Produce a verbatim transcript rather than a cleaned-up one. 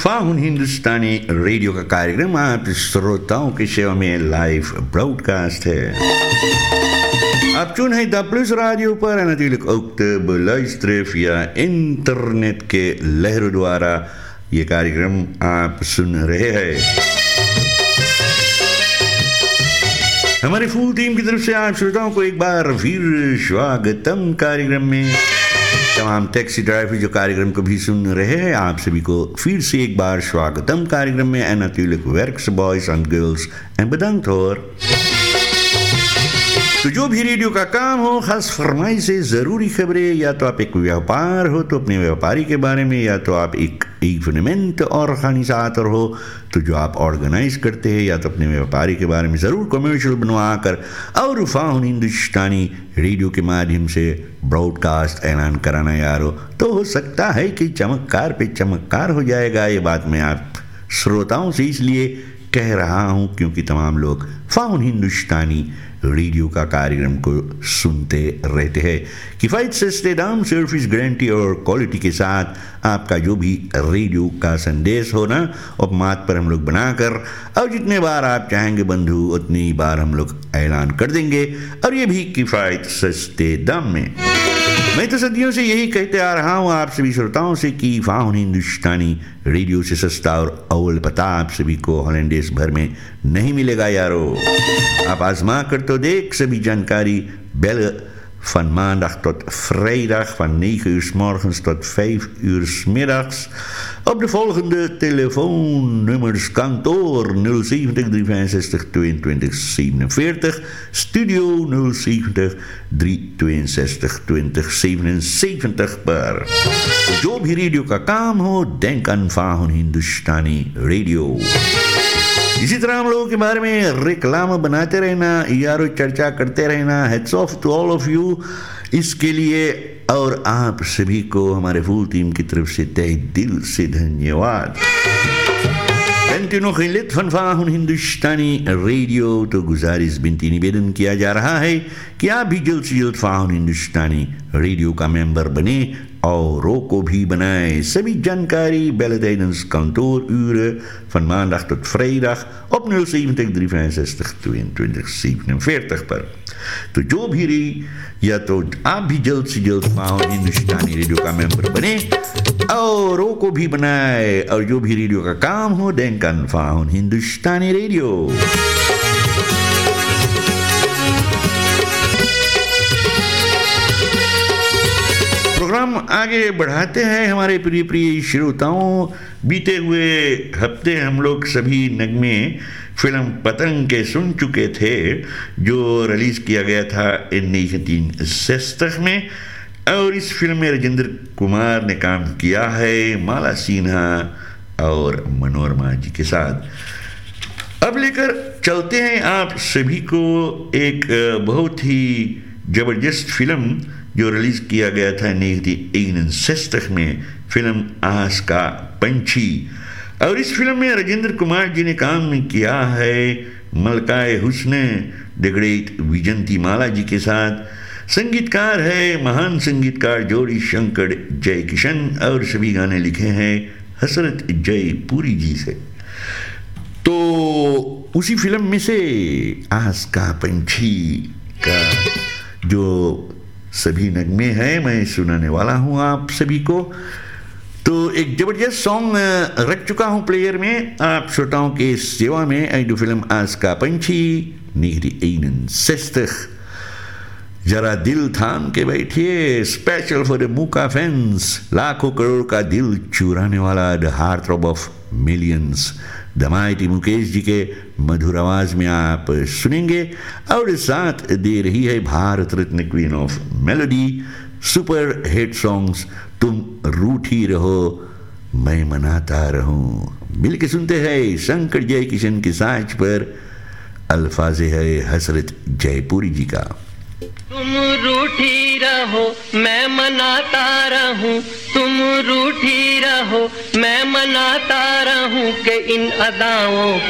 Faun हिंदुस्तानी radio का कार्यक्रम आप श्रोताओं की सेवा में लाइव ब्रॉडकास्ट है. आप चुन है द प्लस रेडियो पर natuurlijk ook te beluisteren via internet के लहरों द्वारा ये कार्यक्रम आप सुन रहे हैं. हमारी फुल टीम की तरफ से आप श्रोताओं को एक बार फिर स्वागतम कार्यक्रम में. तमाम टैक्सी ड्राइवर जो कार्यक्रम को भी सुन रहे हैं आप सभी को फिर से एक बार स्वागतम कार्यक्रम में. En natuurlijk werkse boys and girls en bedankt hoor. तो जो भी रेडियो का काम हो, खास फरमाई से ज़रूरी खबरें, या तो आप एक व्यापार हो तो अपने व्यापारी के बारे में, या तो आप एक इवेंट ऑर्गेनाइजेटर हो तो जो आप ऑर्गेनाइज करते हैं, या तो अपने व्यापारी के बारे में ज़रूर कमर्शियल बनवा कर और फाउन हिंदुस्तानी रेडियो के माध्यम से ब्रॉडकास्ट ऐलान कराना यारो, तो हो सकता है कि चमत्कार पे चमत्कार हो जाएगा. ये बात मैं आप श्रोताओं से इसलिए कह रहा हूँ क्योंकि तमाम लोग फाउन हिंदुस्तानी रेडियो का कार्यक्रम को सुनते रहते हैं. किफ़ायत सस्ते दाम, सर्विस गारंटी और क्वालिटी के साथ आपका जो भी रेडियो का संदेश हो ना, उपमात पर हम लोग बनाकर और जितने बार आप चाहेंगे बंधु उतनी बार हम लोग ऐलान कर देंगे, और ये भी किफ़ायत सस्ते दाम में. मैं तो सदियों से यही कहते आ रहा हूँ आप सभी श्रोताओं से कि फाउन हिंदुस्तानी रेडियो से सस्ता और अव्वल पता आप सभी को हॉलैंडेस भर में नहीं मिलेगा यारो. आप आजमा कर तो देख. सभी जानकारी bellen van maandag tot vrijdag van negen uur 's morgens tot vijf uur 's middags op de volgende telefoonnummers: kantoor nul zeventig driehonderdvijfenzestig tweeëntwintig zevenenveertig, studio nul zeventig driehonderdtweeënzestig twintig zevenenzeventig पर. जो भी radio का काम हो, denk aan faun हिंदुस्तानी radio. इसी तरह हम लोगों के बारे में रिक्लाम बनाते रहना यारो, चर्चा करते रहना. Heads of to all of you इसके लिए, और आप सभी को हमारे फुल टीम की तरफ से तहे दिल से धन्यवाद. Bent u nog geen lid van Faun Hindustani Radio, तो गुजारिश बिनती निवेदन किया जा रहा है कि आप भी जल्द से जल्द फाउन हिंदुस्तानी रेडियो का मेंबर बने औरों को भी बनाए. सभी जानकारी bellen tijdens kantooruren van maandag tot vrijdag op nul zeventig driehonderdvijfenzestig tweeëntwintig zevenenveertig पर. तो जो भी रही, या तो आप भी जल्द से जल्द फाउन हिंदुस्तानी रेडियो का मेंबर बने औरों को भी बनाए, और जो भी रेडियो का काम हो, denk aan फाउन हिंदुस्तानी रेडियो. प्रोग्राम आगे बढ़ाते हैं हमारे प्रिय प्रिय श्रोताओं. बीते हुए हफ्ते हम लोग सभी नगमे फिल्म पतंग के सुन चुके थे, जो रिलीज़ किया गया था उन्नीस सौ साठ में, और इस फिल्म में राजेंद्र कुमार ने काम किया है माला सिन्हा और मनोरमा जी के साथ. अब लेकर चलते हैं आप सभी को एक बहुत ही ज़बरदस्त फिल्म जो रिलीज़ किया गया था उन्नीस सौ इकसठ में, फिल्म आस का पंछी. और इस फिल्म में राजेंद्र कुमार जी ने काम किया है मलकाए हुस्न द ग्रेट विजंती माला जी के साथ. संगीतकार है महान संगीतकार जोड़ी शंकर जयकिशन, और सभी गाने लिखे हैं हसरत जयपुरी जी से. तो उसी फिल्म में से आस का पंछी का जो सभी नगमे हैं मैं सुनाने वाला हूँ आप सभी को. तो एक ज़बरदस्त सॉन्ग रख चुका हूँ प्लेयर में आप श्रोताओं के सेवा में. आई फिल्म आस का पंछी negentien eenenzestig. जरा दिल थाम के बैठिए, स्पेशल फॉर द मूका फैंस. लाखों करोड़ का दिल चुराने वाला, the heart throb of millions, the mighty Mukesh ji के मधुर आवाज में आप सुनेंगे. और साथ दे रही है Bharat Ratna queen of melody, super hit songs तुम रूठी रहो मैं मनाता रहूं. मिलके सुनते हैं शंकर जय किशन की साज पर अल्फाजे है हसरत जयपुरी जी का. तुम रूठी रहो मैं मनाता रहूं, तुम रूठी रहो मैं मनाता रहूं, कि इन अदाओं